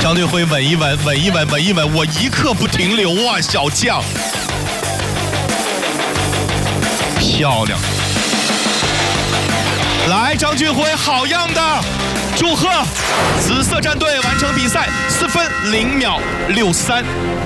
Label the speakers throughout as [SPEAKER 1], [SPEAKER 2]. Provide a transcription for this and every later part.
[SPEAKER 1] 张俊辉稳一稳，稳一稳，稳一稳，我一刻不停留啊，小将，漂亮！来，张俊辉，好样的！祝贺紫色战队完成比赛4分0秒63。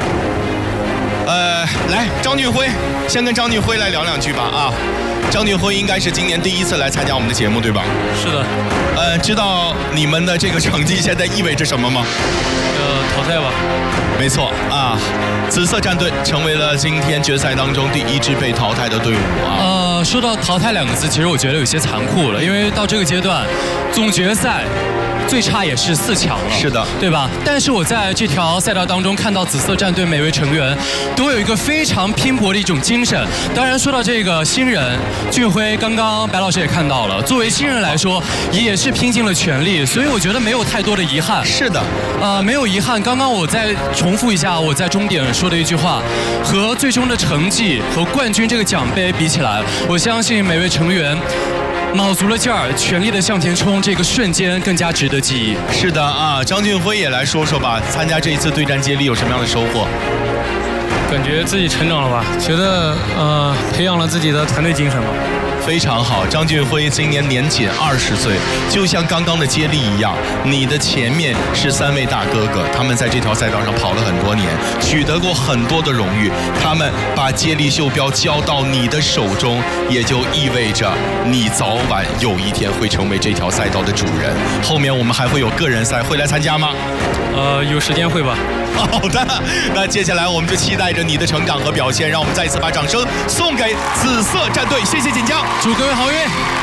[SPEAKER 1] 来，张俊辉，先跟张俊辉来聊两句吧啊。张俊辉应该是今年第一次来参加我们的节目，对吧？
[SPEAKER 2] 是的。
[SPEAKER 1] 知道你们的这个成绩现在意味着什么吗？
[SPEAKER 2] 淘汰吧。
[SPEAKER 1] 没错啊，紫色战队成为了今天决赛当中第一支被淘汰的队伍啊。
[SPEAKER 2] 说到淘汰2个字，其实我觉得有些残酷了，因为到这个阶段，总决赛最差也是4强了，
[SPEAKER 1] 是的，
[SPEAKER 2] 对吧？但是我在这条赛道当中看到紫色战队每位成员都有一个非常拼搏的一种精神。当然，说到这个新人俊辉，刚刚白老师也看到了，作为新人来说，也是拼尽了全力，所以我觉得没有太多的遗憾。
[SPEAKER 1] 是的，
[SPEAKER 2] 没有遗憾。刚刚我再重复一下我在终点说的一句话，和最终的成绩和冠军这个奖杯比起来，我相信每位成员卯足了劲儿，全力的向前冲，这个瞬间更加值得记忆。
[SPEAKER 1] 是的啊，张俊辉也来说说吧，参加这一次对战接力有什么样的收获？
[SPEAKER 3] 感觉自己成长了吧，觉得培养了自己的团队精神吧。
[SPEAKER 1] 非常好，张俊辉今年年仅20岁，就像刚刚的接力一样，你的前面是3位大哥哥，他们在这条赛道上跑了很多年，取得过很多的荣誉，他们把接力袖标交到你的手中，也就意味着你早晚有一天会成为这条赛道的主人。后面我们还会有个人赛，会来参加吗？
[SPEAKER 3] 有时间会吧。
[SPEAKER 1] 好的，那接下来我们就期待着你的成长和表现，让我们再次把掌声送给紫色战队，谢谢锦江，
[SPEAKER 2] 祝各位好运。